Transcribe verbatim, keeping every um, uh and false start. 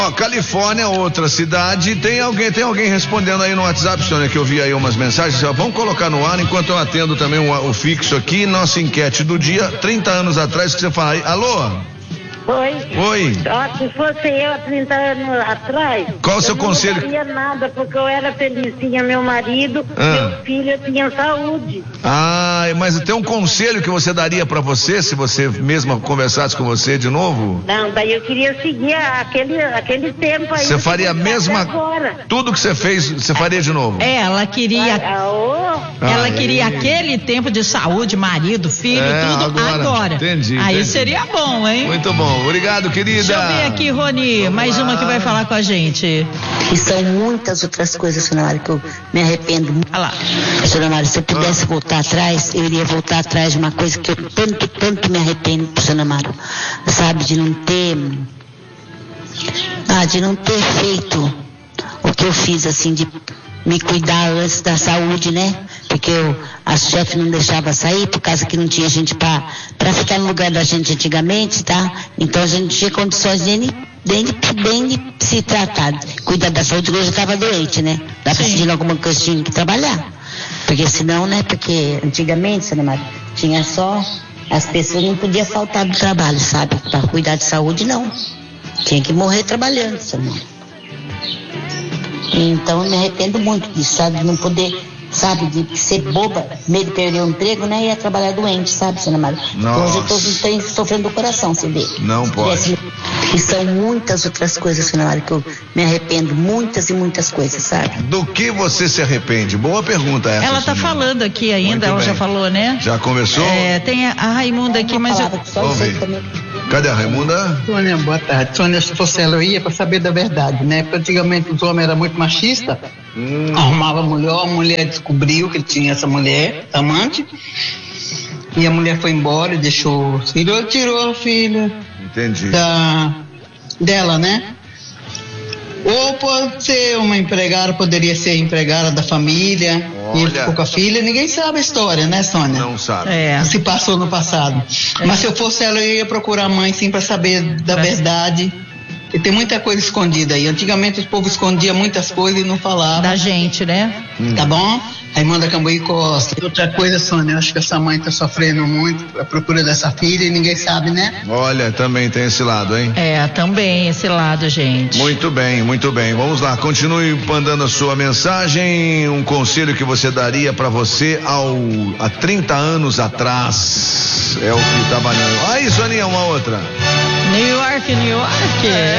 Ó, Califórnia, outra cidade, tem alguém, tem alguém respondendo aí no WhatsApp, Sônia, que eu vi aí umas mensagens, ó, vamos colocar no ar enquanto eu atendo também o, o fixo aqui, nossa enquete do dia, trinta anos atrás, que você fala aí, alô? Oi. Oi. Ó, se fosse eu há trinta anos atrás, qual o seu eu conselho? não faria nada, porque eu era feliz, tinha meu marido, Ah. meu filho, eu tinha saúde. Ah, mas tem um conselho que você daria pra você, se você mesma conversasse com você de novo? Não, daí eu queria seguir aquele, aquele tempo aí. Você faria a que eu mesma, até agora. tudo que você fez, você faria de novo? É, ela queria, Ah, ô. ela Ai, queria ai. aquele tempo de saúde, marido, filho, É, tudo agora. agora. Entendi, Aí entendi. seria bom, hein? Muito bom, obrigado, querida. Deixa eu ver aqui, Rony, Vamos mais lá. uma que vai falar com a gente. E são muitas outras coisas, senhora Mário, que eu me arrependo muito. Olha lá. Senhora Mário, se eu pudesse voltar atrás, eu iria voltar atrás de uma coisa que eu tanto, tanto me arrependo, senhora Mário. Sabe, de não ter... Ah, de não ter feito o que eu fiz, assim, de me cuidar antes da saúde, né? Porque eu, a chefe não deixava sair, por causa que não tinha gente pra, pra ficar no lugar da gente antigamente, tá? Então a gente não tinha condições nem de, nem de, nem de se tratar, cuidar da saúde, porque eu já estava doente, né? Dá pra sentir alguma coisa, tinha que trabalhar. Porque senão, né? Porque antigamente, senhora Maria, tinha só, as pessoas não podiam faltar do trabalho, sabe? Pra cuidar de saúde, não. Tinha que morrer trabalhando, senhora Maria. Então eu me arrependo muito disso, sabe? De não poder, sabe, de ser boba, meio de perder o emprego, né? E ia trabalhar doente, sabe, senhora Maria? Então hoje eu tô, tô sofrendo do coração, você vê. Não pode. E são muitas outras coisas, senhora Maria, que eu me arrependo, muitas e muitas coisas, sabe? Do que você se arrepende? Boa pergunta essa. Ela tá Sônia. falando aqui ainda, Muito ela bem. já falou, né? Já conversou? É, tem a, a Raimunda aqui, mas eu... Palavra que só eu sei também. Cadê a Raimunda? Sônia, boa tarde. Sônia, se fosse ela, eu ia para saber da verdade, né? Porque antigamente os homens eram muito machistas, hum. arrumava a mulher, a mulher descobriu que ele tinha essa mulher, amante, e a mulher foi embora e deixou o filho, tirou a filha Entendi. da, dela, né? Ou pode ser uma empregada, poderia ser empregada da família, Olha. e ele ficou com a filha, ninguém sabe a história, né, Sônia? Não sabe. É. Se passou no passado. É. Mas se eu fosse ela, eu ia procurar a mãe, sim, para saber da É. verdade. E tem muita coisa escondida aí. Antigamente o povo escondia muitas coisas e não falava. Da gente, né? Hum. Tá bom? Raimunda Cambuí Costa. E outra coisa, Sônia, eu acho que essa mãe tá sofrendo muito à procura dessa filha e ninguém sabe, né? Olha, também tem esse lado, hein? É, também esse lado, gente. Muito bem, muito bem. Vamos lá, continue mandando a sua mensagem, um conselho que você daria pra você ao, há trinta anos atrás. É o que tá valendo. Aí, Soninha, uma outra. New York, New York.